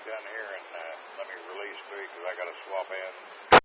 down here and let me release 3 because I got to swap in.